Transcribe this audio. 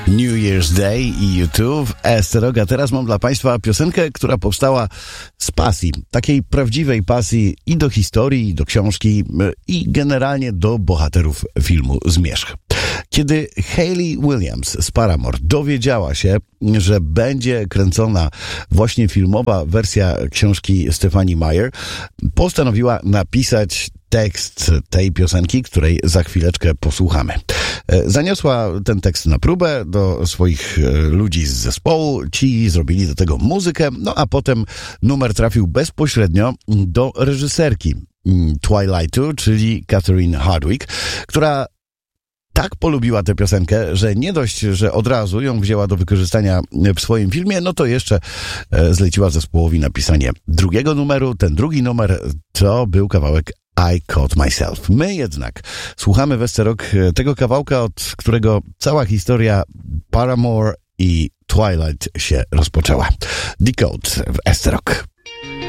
New Year's Day i YouTube Esteroga. Teraz mam dla Państwa piosenkę, która powstała z pasji, takiej prawdziwej pasji i do historii, i do książki, i generalnie do bohaterów filmu Zmierzch. Kiedy Hayley Williams z Paramore dowiedziała się, że będzie kręcona właśnie filmowa wersja książki Stephenie Meyer, postanowiła napisać tekst tej piosenki, której za chwileczkę posłuchamy. Zaniosła ten tekst na próbę do swoich ludzi z zespołu, ci zrobili do tego muzykę, no a potem numer trafił bezpośrednio do reżyserki Twilightu, czyli Catherine Hardwicke, która tak polubiła tę piosenkę, że nie dość, że od razu ją wzięła do wykorzystania w swoim filmie, no to jeszcze zleciła zespołowi napisanie drugiego numeru. Ten drugi numer to był kawałek I Caught Myself. My jednak słuchamy w Esterok tego kawałka, od którego cała historia Paramore i Twilight się rozpoczęła. Decode w Esterok.